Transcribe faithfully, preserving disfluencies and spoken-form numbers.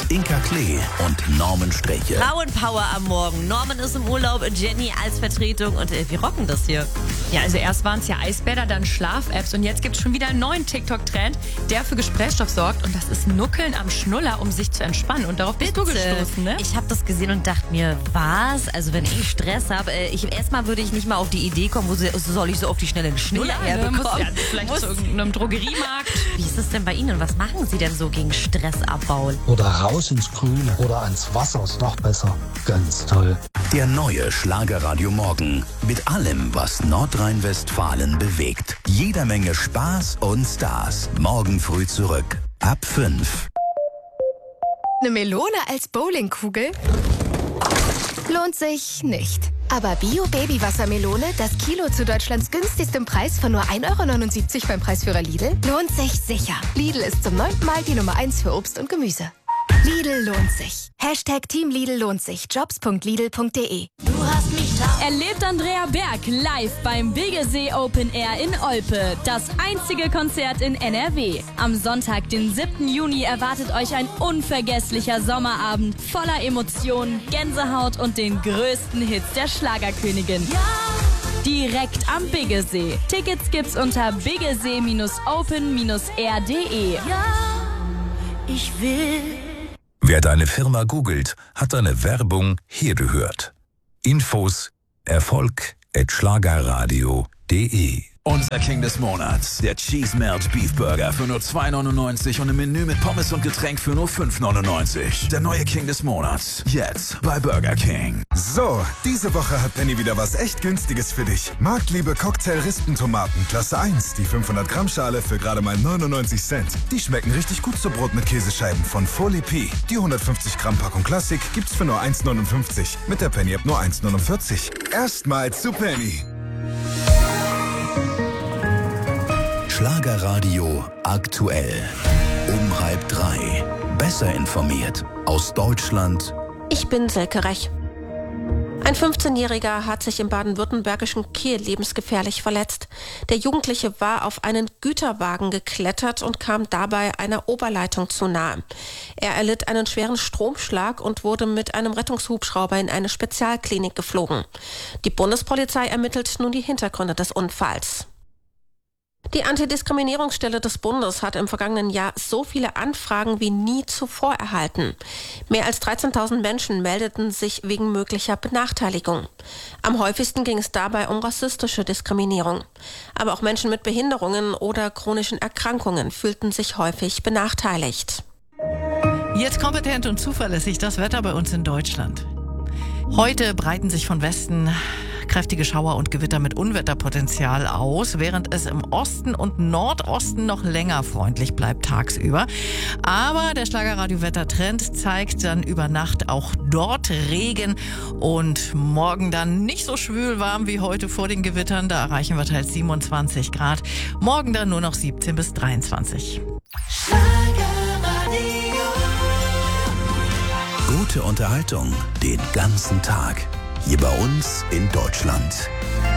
Inka Klee und Norman Sträche. Frauenpower am Morgen. Norman ist im Urlaub, Jenny als Vertretung und äh, wir rocken das hier. Ja, also erst waren es ja Eisbäder, dann Schlaf-Apps und jetzt gibt es schon wieder einen neuen TikTok-Trend, der für Gesprächsstoff sorgt und das ist Nuckeln am Schnuller, um sich zu entspannen. Und darauf bist Bitte. du gestoßen, ne? Ich habe das gesehen und dachte mir, was? Also wenn ich Stress habe, äh, ich, erstmal würde ich nicht mal auf die Idee kommen, wo sie, soll ich so auf die schnelle einen Schnuller ja, herbekommen? muss, ja, vielleicht Muss- zu irgendeinem Drogeriemarkt. Wie ist es denn bei Ihnen? Was machen Sie denn so gegen Stressabbau? Oder raus ins Grüne. Oder ans Wasser ist noch besser. Ganz toll. Der neue Schlagerradio Morgen. Mit allem, was Nordrhein-Westfalen bewegt. Jeder Menge Spaß und Stars. Morgen früh zurück. Ab fünf. Eine Melone als Bowlingkugel? Lohnt sich nicht. Aber Bio-Baby-Wassermelone, das Kilo zu Deutschlands günstigstem Preis von nur ein Euro neunundsiebzig beim Preisführer Lidl, lohnt sich sicher. Lidl ist zum neunten Mal die Nummer eins für Obst und Gemüse. Lidl lohnt sich. Hashtag Team Lidl lohnt sich. Jobs punkt lidl punkt de. Erlebt Andrea Berg live beim Biggelsee Open Air in Olpe. Das einzige Konzert in N R W. Am Sonntag, den siebten Juni, erwartet euch ein unvergesslicher Sommerabend voller Emotionen, Gänsehaut und den größten Hits der Schlagerkönigin. Direkt am Biggelsee. Tickets gibt's unter biggelsee open air punkt de. Ich will... Wer deine Firma googelt, hat deine Werbung hier gehört. Infos Erfolg at schlagerradio punkt de. Unser King des Monats, der Cheese Melt Beef Burger für nur zwei neunundneunzig und ein Menü mit Pommes und Getränk für nur fünf neunundneunzig. Der neue King des Monats, jetzt bei Burger King. So, diese Woche hat Penny wieder was echt Günstiges für dich. Marktliebe Cocktail-Rispentomaten, Klasse eins, die fünfhundert Gramm Schale für gerade mal neunundneunzig Cent. Die schmecken richtig gut zu Brot mit Käsescheiben von Folie P. Die hundertfünfzig Gramm Packung Klassik gibt's für nur eins neunundfünfzig. Mit der Penny-App nur eins neunundvierzig. Erstmals zu Penny. Schlagerradio aktuell. Um halb drei. Besser informiert. Aus Deutschland. Ich bin Silke Rech. Ein fünfzehnjähriger hat sich im baden-württembergischen Kehl lebensgefährlich verletzt. Der Jugendliche war auf einen Güterwagen geklettert und kam dabei einer Oberleitung zu nahe. Er erlitt einen schweren Stromschlag und wurde mit einem Rettungshubschrauber in eine Spezialklinik geflogen. Die Bundespolizei ermittelt nun die Hintergründe des Unfalls. Die Antidiskriminierungsstelle des Bundes hat im vergangenen Jahr so viele Anfragen wie nie zuvor erhalten. Mehr als dreizehntausend Menschen meldeten sich wegen möglicher Benachteiligung. Am häufigsten ging es dabei um rassistische Diskriminierung. Aber auch Menschen mit Behinderungen oder chronischen Erkrankungen fühlten sich häufig benachteiligt. Jetzt kompetent und zuverlässig das Wetter bei uns in Deutschland. Heute breiten sich von Westen kräftige Schauer und Gewitter mit Unwetterpotenzial aus, während es im Osten und Nordosten noch länger freundlich bleibt tagsüber. Aber der Schlagerradio-Wettertrend zeigt dann über Nacht auch dort Regen und morgen dann nicht so schwül warm wie heute vor den Gewittern. Da erreichen wir teils siebenundzwanzig Grad. Morgen dann nur noch siebzehn bis dreiundzwanzig. Gute Unterhaltung den ganzen Tag. Hier bei uns in Deutschland.